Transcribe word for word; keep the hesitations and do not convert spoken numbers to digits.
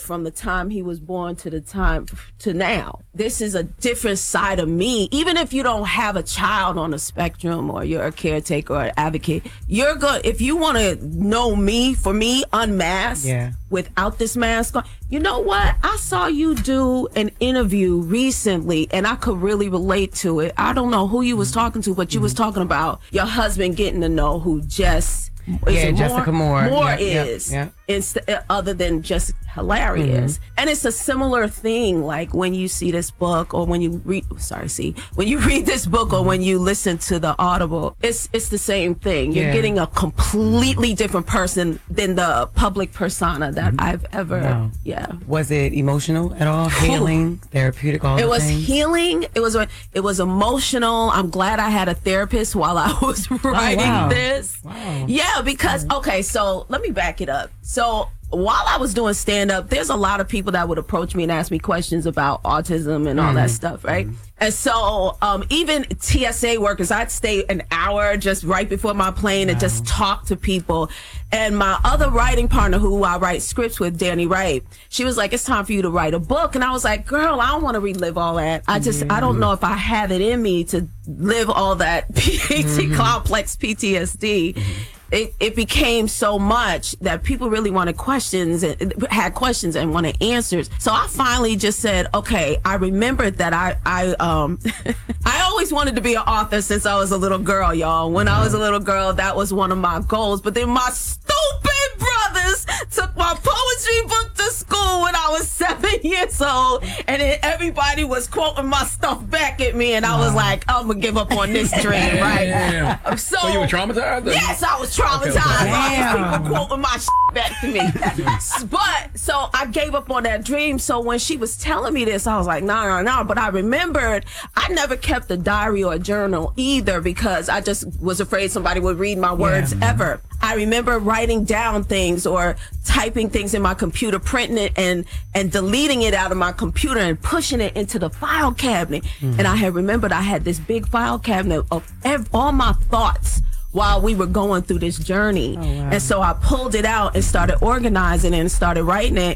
from the time he was born to the time to now. This is a different side of me. Even if you don't have a child on the spectrum or you're a caretaker or an advocate, you're good. If you want to know me, for me, unmasked, yeah. without this mask on, you know what? I saw you do an interview recently and I could really relate to it. I don't know who you was talking to, but you mm-hmm. was talking about your husband getting to know who Jess Yeah, Jessica Moore. Moore yep, is, yep, yep. Inst- other than just hilarious. Mm-hmm. And it's a similar thing, like when you see this book or when you read, sorry, see, when you read this book or when you listen to the Audible, it's it's the same thing. You're yeah. getting a completely different person than the public persona that mm-hmm. I've ever, wow. yeah. Was it emotional at all? Healing, therapeutic, all It the was things? healing. It was it was emotional. I'm glad I had a therapist while I was writing oh, wow. this. Wow. Yeah, because, okay, so let me back it up. So while I was doing stand-up, there's a lot of people that would approach me and ask me questions about autism and all mm-hmm. that stuff, right? Mm-hmm. And so um, even T S A workers, I'd stay an hour just right before my plane wow. and just talk to people. And my other writing partner, who I write scripts with, Danny Wright, she was like, it's time for you to write a book. And I was like, girl, I don't want to relive all that. I just, mm-hmm. I don't know if I have it in me to live all that P T mm-hmm. complex P T S D. Mm-hmm. It, it became so much that people really wanted questions and had questions and wanted answers. So I finally just said, okay, I remembered that I, I, um, I always wanted to be an author since I was a little girl, y'all. When I was a little girl, that was one of my goals. But then my stupid brothers took my poetry book to school when I was seven years old. And then everybody was quoting my stuff back at me. And I was like, I'm going to give up on this dream, right? Yeah, yeah. So, so you were traumatized? Yes, I was traumatized. Okay, people quoting my shit back to me. But so I gave up on that dream. So when she was telling me this, I was like, no, no, no. But I remembered I never kept a diary or a journal either because I just was afraid somebody would read my words yeah. ever. I remember writing down things or typing things in my computer, printing it and and deleting it out of my computer and pushing it into the file cabinet. Mm-hmm. And I had remembered I had this big file cabinet of ev- all my thoughts while we were going through this journey. Oh, wow. And so I pulled it out and started organizing it and started writing it.